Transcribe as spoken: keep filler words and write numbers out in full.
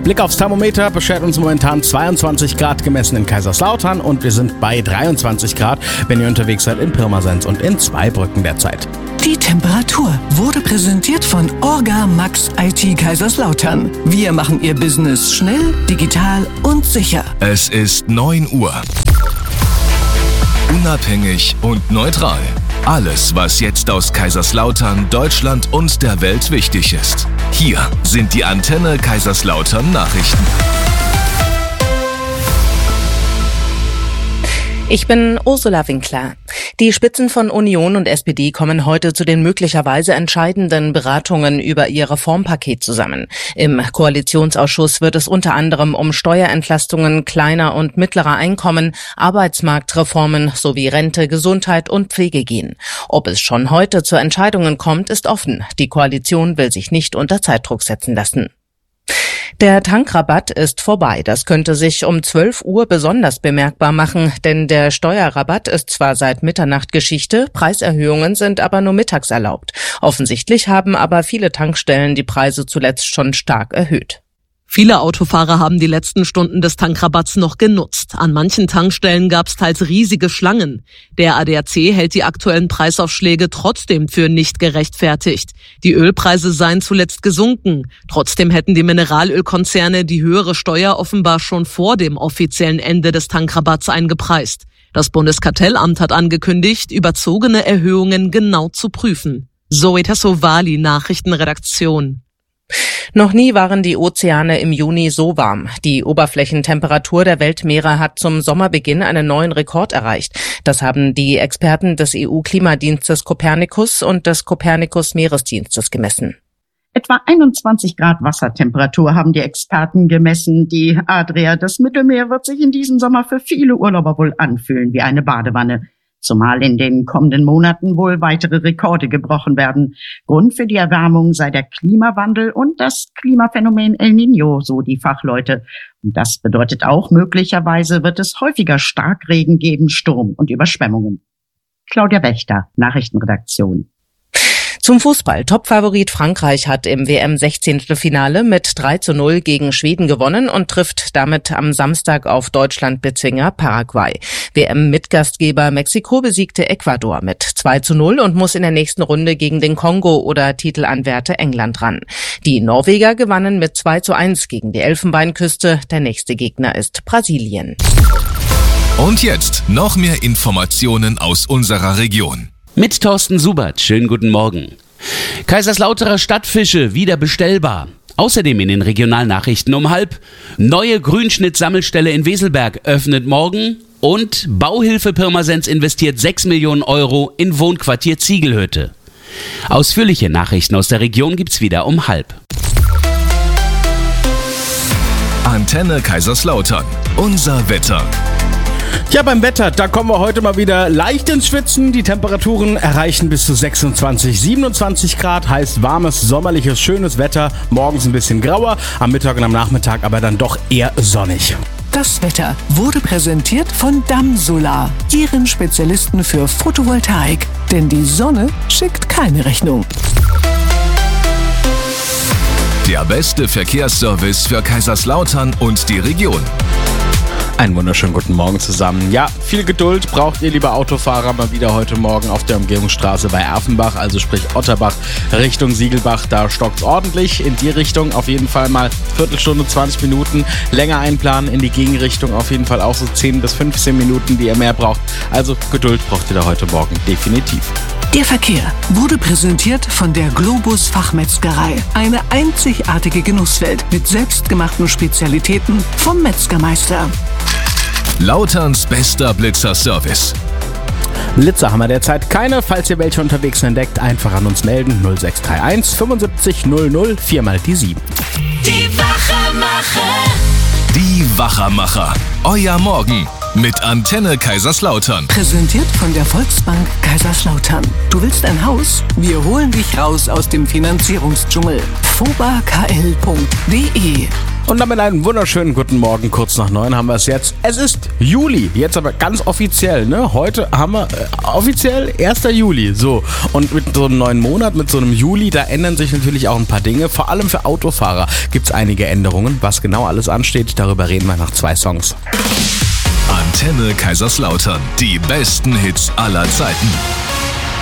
Blick aufs Thermometer beschert uns momentan zweiundzwanzig Grad gemessen in Kaiserslautern und wir sind bei dreiundzwanzig Grad, wenn ihr unterwegs seid in Pirmasens und in Zweibrücken derzeit. Die Temperatur wurde präsentiert von Orga Max I T Kaiserslautern. Wir machen Ihr Business schnell, digital und sicher. Es ist neun Uhr. Unabhängig und neutral. Alles, was jetzt aus Kaiserslautern, Deutschland und der Welt wichtig ist. Hier sind die Antenne Kaiserslautern Nachrichten. Ich bin Ursula Winkler. Die Spitzen von Union und S P D kommen heute zu den möglicherweise entscheidenden Beratungen über ihr Reformpaket zusammen. Im Koalitionsausschuss wird es unter anderem um Steuerentlastungen kleiner und mittlerer Einkommen, Arbeitsmarktreformen sowie Rente, Gesundheit und Pflege gehen. Ob es schon heute zu Entscheidungen kommt, ist offen. Die Koalition will sich nicht unter Zeitdruck setzen lassen. Der Tankrabatt ist vorbei. Das könnte sich um zwölf Uhr besonders bemerkbar machen, denn der Steuerrabatt ist zwar seit Mitternacht Geschichte, Preiserhöhungen sind aber nur mittags erlaubt. Offensichtlich haben aber viele Tankstellen die Preise zuletzt schon stark erhöht. Viele Autofahrer haben die letzten Stunden des Tankrabatts noch genutzt. An manchen Tankstellen gab es teils riesige Schlangen. Der A D A C hält die aktuellen Preisaufschläge trotzdem für nicht gerechtfertigt. Die Ölpreise seien zuletzt gesunken. Trotzdem hätten die Mineralölkonzerne die höhere Steuer offenbar schon vor dem offiziellen Ende des Tankrabatts eingepreist. Das Bundeskartellamt hat angekündigt, überzogene Erhöhungen genau zu prüfen. Zoe Tassovali, Nachrichtenredaktion. Noch nie waren die Ozeane im Juni so warm. Die Oberflächentemperatur der Weltmeere hat zum Sommerbeginn einen neuen Rekord erreicht. Das haben die Experten des E U-Klimadienstes Copernicus und des Copernicus-Meeresdienstes gemessen. Etwa einundzwanzig Grad Wassertemperatur haben die Experten gemessen. Die Adria, das Mittelmeer, wird sich in diesem Sommer für viele Urlauber wohl anfühlen wie eine Badewanne. Zumal in den kommenden Monaten wohl weitere Rekorde gebrochen werden. Grund für die Erwärmung sei der Klimawandel und das Klimaphänomen El Niño, so die Fachleute. Und das bedeutet auch, möglicherweise wird es häufiger Starkregen geben, Sturm und Überschwemmungen. Claudia Wächter, Nachrichtenredaktion. Zum Fußball. Topfavorit Frankreich hat im W M-Sechzehntelfinale mit drei zu null gegen Schweden gewonnen und trifft damit am Samstag auf Deutschland-Bezwinger Paraguay. W M-Mitgastgeber Mexiko besiegte Ecuador mit zwei zu null und muss in der nächsten Runde gegen den Kongo oder Titelanwärter England ran. Die Norweger gewannen mit zwei zu eins gegen die Elfenbeinküste. Der nächste Gegner ist Brasilien. Und jetzt noch mehr Informationen aus unserer Region. Mit Thorsten Subert, schönen guten Morgen. Kaiserslauterer Stadtfische wieder bestellbar. Außerdem in den Regionalnachrichten um halb. Neue Grünschnitt-Sammelstelle in Weselberg öffnet morgen. Und Bauhilfe Pirmasens investiert sechs Millionen Euro in Wohnquartier Ziegelhütte. Ausführliche Nachrichten aus der Region gibt's wieder um halb. Antenne Kaiserslautern. Unser Wetter. Ja, beim Wetter, da kommen wir heute mal wieder leicht ins Schwitzen. Die Temperaturen erreichen bis zu sechsundzwanzig, siebenundzwanzig Grad, heißt warmes, sommerliches, schönes Wetter. Morgens ein bisschen grauer, am Mittag und am Nachmittag aber dann doch eher sonnig. Das Wetter wurde präsentiert von Damsolar, Ihren Spezialisten für Photovoltaik. Denn die Sonne schickt keine Rechnung. Der beste Verkehrsservice für Kaiserslautern und die Region. Einen wunderschönen guten Morgen zusammen. Ja, viel Geduld braucht ihr, liebe Autofahrer, mal wieder heute Morgen auf der Umgehungsstraße bei Erfenbach, also sprich Otterbach Richtung Siegelbach. Da stockt's ordentlich. In die Richtung auf jeden Fall mal Viertelstunde, zwanzig Minuten länger einplanen. In die Gegenrichtung auf jeden Fall auch so zehn bis fünfzehn Minuten, die ihr mehr braucht. Also Geduld braucht ihr da heute Morgen definitiv. Der Verkehr wurde präsentiert von der Globus Fachmetzgerei. Eine einzigartige Genusswelt mit selbstgemachten Spezialitäten vom Metzgermeister. Lauterns bester Blitzer-Service. Blitzer haben wir derzeit keine. Falls ihr welche unterwegs entdeckt, einfach an uns melden. null sechs drei eins fünfundsiebzig null null, viermal die sieben. Die Wachermacher. Die Wachermacher. Euer Morgen mit Antenne Kaiserslautern. Präsentiert von der Volksbank Kaiserslautern. Du willst ein Haus? Wir holen dich raus aus dem Finanzierungsdschungel. foba k l punkt d e Und damit einen wunderschönen guten Morgen, kurz nach neun haben wir es jetzt. Es ist Juli, jetzt aber ganz offiziell, ne? Heute haben wir äh, offiziell erster Juli, so. Und mit so einem neuen Monat, mit so einem Juli, da ändern sich natürlich auch ein paar Dinge. Vor allem für Autofahrer gibt es einige Änderungen. Was genau alles ansteht, darüber reden wir nach zwei Songs. Antenne Kaiserslautern, die besten Hits aller Zeiten.